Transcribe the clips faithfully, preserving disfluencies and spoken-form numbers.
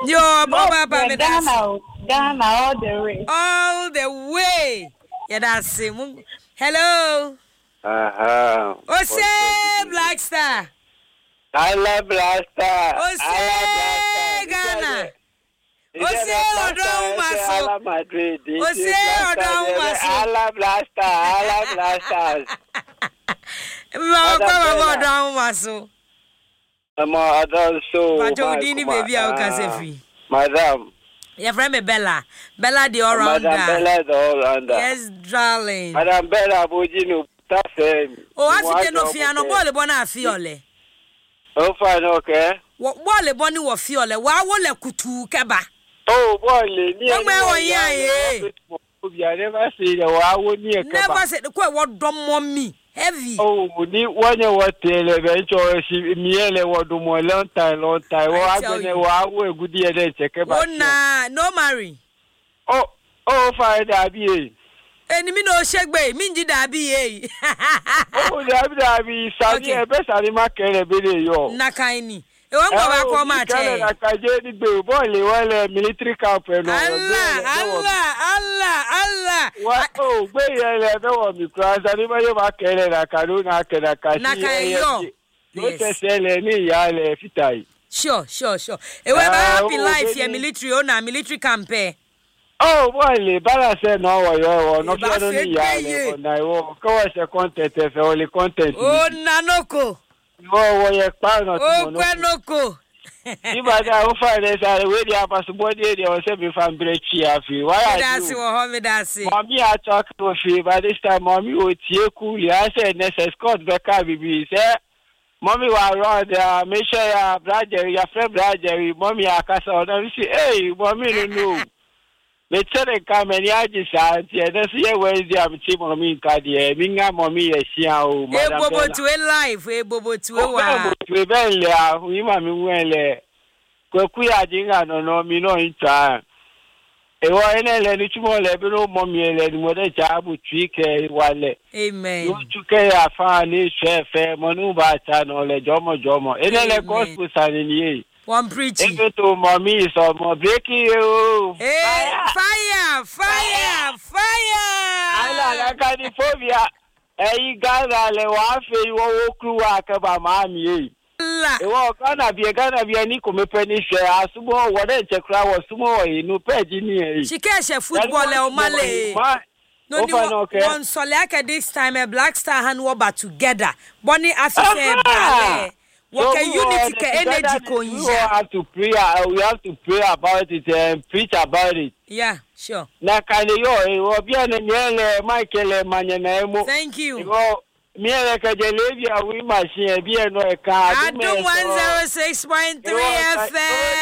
Yo, Baba Papa. Ghana, Ghana all the way. All the way. Yeah, that's it. Hello. Uh-huh. Ose Black Star. I love Black Star. Ose Ghana. Ose Odom Maso. I love Madrid. Ose Odom Maso. I love Black Star. I love Black Stars. Mama Papa Odom Maso. I'm a so. But you didn't baby out Casefi. Madam. Your friend me Bella. Bella the all rounder. Madam Bella the all rounder. Yes, darling. Madam Bella Bojino. Oh, I see no fear no ball bona fiole. Oh, fine, okay. What ball boni wo fiole? Wa wo le kutu keba. Oh, ball ni. No me wo yan ye. I never see the wa wo ni e keba. Never said the quite what dom mommy. Heavy. Oh, ni one what tele venture si miele wo do mo long time long time. Wa gbe wa wo egudi e de check keba. Oh na, no marry. Oh, oh, fine abi. Eni mi no shegbe mi nji da bi e. Oh, da bi da bi sabi e be sari ma kere be de yo. Na kan ni. E won go ba ko ma che. Kele na ka je ni gbe bo le wale military camp e no. Allah, Allah, Allah, Allah. Wa oh, gbe ye le be wo mi kra sari ma yo ma kere na ka do na ke na ka si. Na kan yo. Yo te sele ni ya le fitai. Sure, sure, sure. E we ba happy life here military o na military camp e. Oh, boy, le balance no wo yo no fi no ni ya le na wo ko wa se content e fe o le content. Oh, nanoko. Wo wo ye pa no ti mo no. Oh, kwenoko. Iba da o fa le sa we dia passport dey dey o se be fan brechi afi. Why are you? That's wo ho me that's it. Mommy a talk to fi by this time mommy o tie ku ya say necessary court be ka bibi say mommy wa around there make sure ya brother your friend brother mommy akasa o na say hey mommy no no. Me tere ka me ni aji sa ti e de se Wednesday am ti mo mi ka de mi nga mo mi e sia o ma da. E bobo to e life, e bobo to e wa. We be le a, wi ma mi wele. Ko ku ya ji nga no no mi no nta. E wo ene le ni tumo le bi no mo mi le ni mo de ja bu twi ke wale. Amen. Yo tu ke ya fa ni shefe mo nu ba ta no le jomo jomo. Ene le gospel sa ni. One preaching. If to mommy is on my breaking you. Hey, fire, fire, fire. I like the phobia. Hey, Ghana, le wafe, you walk through a kaba mammy. It was gonna be a gonna be a nico me penny share. I sumo what a check crowd was sumo in no pedi. She catch a football or Malay. No, no, one solaka this time a Black Star hand were together. Bonnie African. What can unity can energy ko we have to pray uh, we have to pray about it and preach about it. Yeah, sure. Na kale yo e obi na nyele Michael Manyanaemo. Thank you. Go miele ka jelebia we machine bi no e ka adu one oh six point three F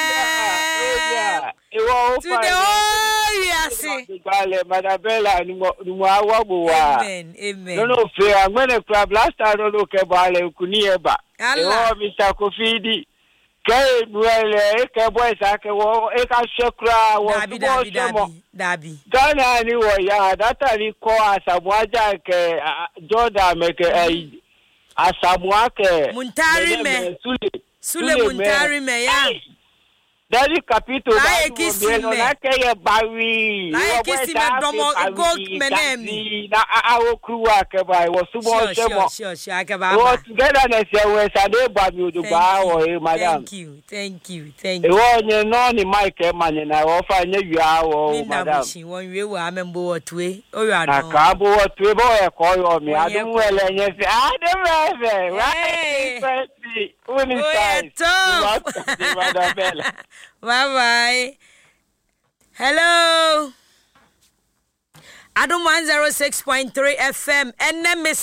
M. To the oh yes. Gale Madabella ni mo ni mo awabu wa. Amen. Amen. No no fear I'm going to grab last time no look bale kunieba. Allah. Mister Kofidi. Ke buele ke boy sa ke wo e ka shekra wo dabi dabi dabi dabi. Ghana ni wo ya data ni ko asamuaja ke Jordan me ke asamua ke Muntari me. Sule Sule Muntari me ya. Dari capito da no na ke ye bawi wo kisi me domo go menemi na awo kruwa ke ba wo sumo semo sure sure ke ba wo together na se we sa de ba mi odo ba wo e madam thank you thank you thank you e wo nye no ni Mike manye na wo fa nye wia wo madam ni won we wa amembo wo tue o ya no na ka bo wo tue bo e ko yo mi adun wele nye se adun wele right uni size madam Bella. Bye bye. Hello. Adum one oh six point three F M. And then Miss